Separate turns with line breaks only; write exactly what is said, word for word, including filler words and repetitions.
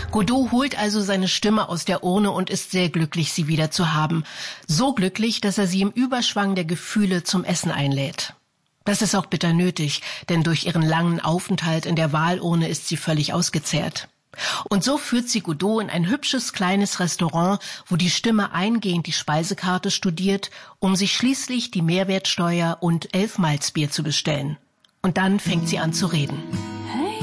Godot holt also seine Stimme aus der Urne und ist sehr glücklich, sie wieder zu haben. So glücklich, dass er sie im Überschwang der Gefühle zum Essen einlädt. Das ist auch bitter nötig, denn durch ihren langen Aufenthalt in der Wahlurne ist sie völlig ausgezehrt. Und so führt sie Godot in ein hübsches kleines Restaurant, wo die Stimme eingehend die Speisekarte studiert, um sich schließlich die Mehrwertsteuer und elf Malzbier zu bestellen. Und dann fängt sie an zu reden.